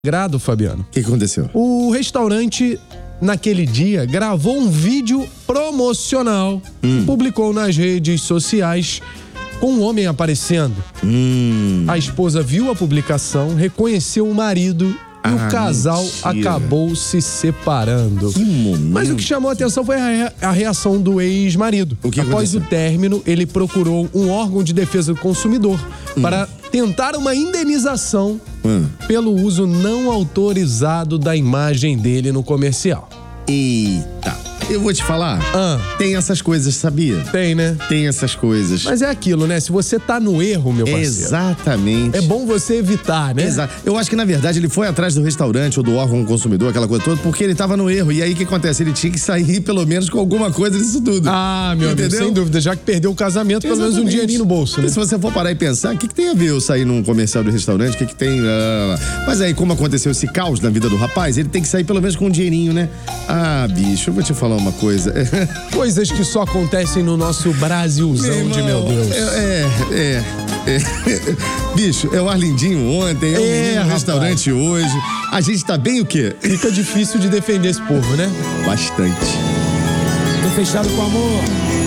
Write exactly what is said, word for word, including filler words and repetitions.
Grado, Fabiano. O que aconteceu? O restaurante, naquele dia, gravou um vídeo promocional hum. e publicou nas redes sociais com um homem aparecendo. Hum. A esposa viu a publicação, reconheceu o marido e ah, o casal mentira. acabou se separando. Que momento. Mas o que chamou a atenção foi a, a reação do ex-marido. O que Após aconteceu? o término, ele procurou um órgão de defesa do consumidor hum. para tentar uma indenização hum. pelo uso não autorizado da imagem dele no comercial. Eita, eu vou te falar, ah. tem essas coisas, sabia? Tem, né? Tem essas coisas. Mas é aquilo, né? Se você tá no erro, meu parceiro. Exatamente. É bom você evitar, né? Exato. Eu acho que, na verdade, ele foi atrás do restaurante ou do órgão consumidor, aquela coisa toda, porque ele tava no erro. E aí, o que acontece? Ele tinha que sair, pelo menos, com alguma coisa disso tudo. Ah, meu Entendeu? amigo, sem dúvida. Já que perdeu o casamento, pelo Exatamente. menos um dinheirinho no bolso, né? E se você for parar e pensar, o que, que tem a ver eu sair num comercial do restaurante? O que, que tem... Ah, mas aí, como aconteceu esse caos na vida do rapaz, ele tem que sair, pelo menos, com um dinheirinho, né? Ah, bicho, eu vou te falar uma coisa. Coisas que só acontecem no nosso Brasilzão meu irmão, de meu Deus. É, é, é. Bicho, é o Arlindinho ontem, é o é, menino no restaurante hoje. A gente tá bem o quê? Fica difícil de defender esse povo, né? Bastante. Tô fechado com amor.